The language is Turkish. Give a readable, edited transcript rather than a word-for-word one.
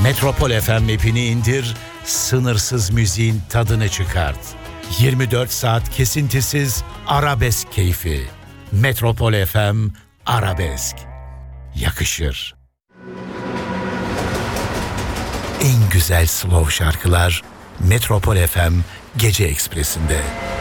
Metropol FM app'ini indir, sınırsız müziğin tadını çıkart. 24 saat kesintisiz arabesk keyfi. Metropol FM Arabesk. Yakışır. En güzel slow şarkılar Metropol FM Gece Ekspresi'nde.